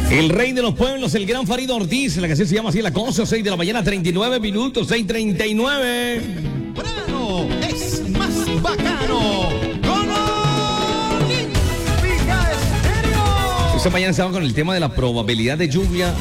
El rey de los pueblos, el gran Farid Ortiz, la canción se llama así La Cosa, 6 de la mañana, 39 minutos, 6:39. Verano es más bacano con Olímpica Estéreo. Esta mañana estamos con el tema de la probabilidad de lluvia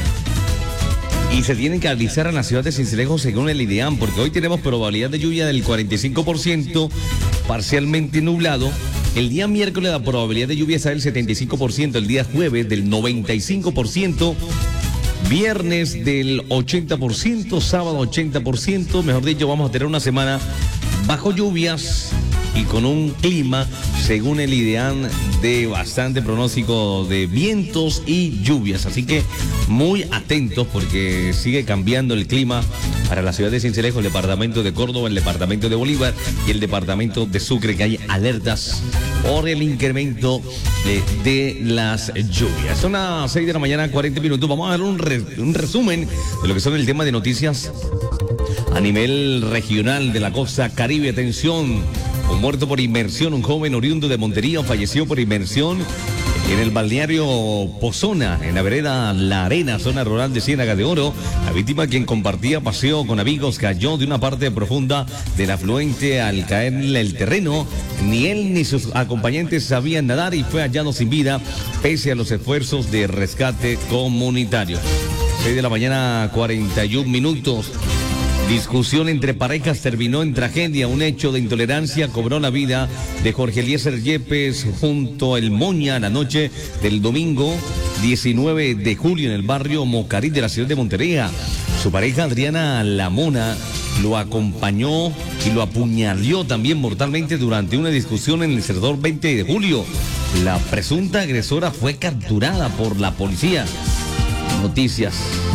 y se tienen que analizar en la ciudad de Sincelejo según el IDEAM, porque hoy tenemos probabilidad de lluvia del 45%, parcialmente nublado. El día miércoles la probabilidad de lluvia está del 75%, el día jueves del 95%, viernes del 80%, sábado 80%, mejor dicho, vamos a tener una semana bajo lluvias y con un clima, según el IDEAM, de bastante pronóstico de vientos y lluvias. Así que muy atentos porque sigue cambiando el clima para la ciudad de Sincelejo, el departamento de Córdoba, el departamento de Bolívar y el departamento de Sucre, que hay alertas por el incremento de las lluvias. Son las 6 de la mañana, 40 minutos. Vamos a dar un resumen de lo que son el tema de noticias a nivel regional de la costa Caribe. Atención, un muerto por inmersión, un joven oriundo de Montería falleció por inmersión en el balneario Pozona, en la vereda La Arena, zona rural de Ciénaga de Oro. La víctima, quien compartía paseo con amigos, cayó de una parte profunda del afluente al caer en el terreno. Ni él ni sus acompañantes sabían nadar y fue hallado sin vida pese a los esfuerzos de rescate comunitario. 6 de la mañana, 41 minutos. Discusión entre parejas terminó en tragedia. Un hecho de intolerancia cobró la vida de Jorge Eliezer Yepes junto al Moña la noche del domingo 19 de julio en el barrio Mocarí de la ciudad de Montería. Su pareja Adriana La Mona lo acompañó y lo apuñaló también mortalmente durante una discusión en el sector 20 de julio. La presunta agresora fue capturada por la policía. Noticias.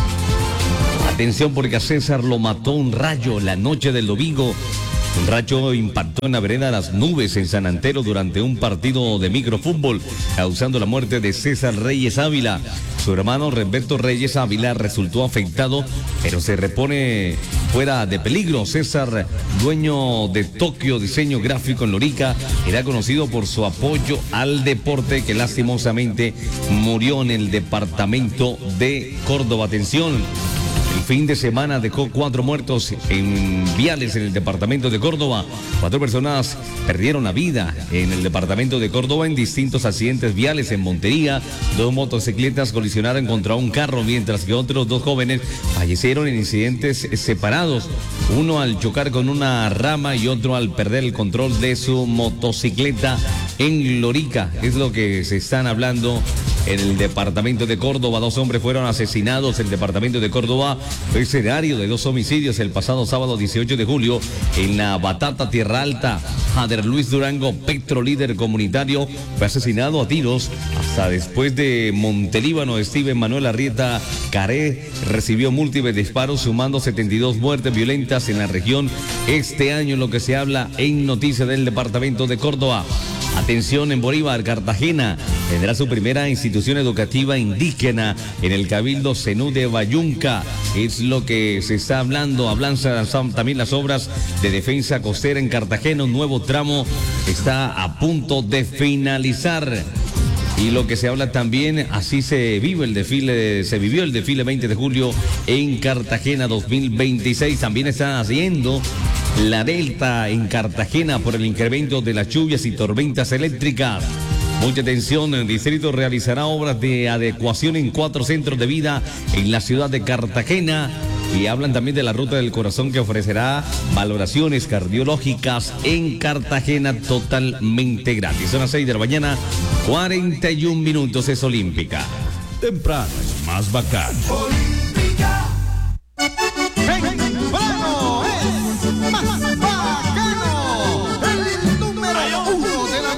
Atención porque a César lo mató un rayo la noche del domingo. Un rayo impactó en la vereda Las Nubes en San Antero durante un partido de microfútbol, causando la muerte de César Reyes Ávila. Su hermano Roberto Reyes Ávila resultó afectado, pero se repone fuera de peligro. César, dueño de Tokio Diseño Gráfico en Lorica, era conocido por su apoyo al deporte, que lastimosamente murió en el departamento de Córdoba. Atención. El fin de semana dejó 4 muertos en viales en el departamento de Córdoba. 4 personas perdieron la vida en el departamento de Córdoba en distintos accidentes viales en Montería. 2 motocicletas colisionaron contra un carro, mientras que otros 2 jóvenes fallecieron en incidentes separados. Uno al chocar con una rama y otro al perder el control de su motocicleta en Lorica. Es lo que se están hablando en el departamento de Córdoba. 2 hombres fueron asesinados. El departamento de Córdoba fue escenario de 2 homicidios el pasado sábado 18 de julio en la Batata, Tierra Alta. Jader Luis Durango, Petro, líder comunitario, fue asesinado a tiros. Hasta después de Montelíbano, Steven Manuel Arrieta Caré recibió múltiples disparos, sumando 72 muertes violentas en la región este año, en lo que se habla en noticias del departamento de Córdoba. Atención, en Bolívar, Cartagena tendrá su primera institución educativa indígena en el Cabildo Zenú de Bayunca. Es lo que se está hablando. Hablan también las obras de defensa costera en Cartagena. Un nuevo tramo está a punto de finalizar. Y lo que se habla también, así se vivió el desfile 20 de julio en Cartagena 2026. También están haciendo la Delta en Cartagena por el incremento de las lluvias y tormentas eléctricas. Mucha atención, el distrito realizará obras de adecuación en 4 centros de vida en la ciudad de Cartagena. Y hablan también de la Ruta del Corazón, que ofrecerá valoraciones cardiológicas en Cartagena totalmente gratis. Son las 6 de la mañana, 41 minutos, es Olímpica. Temprano es más bacano.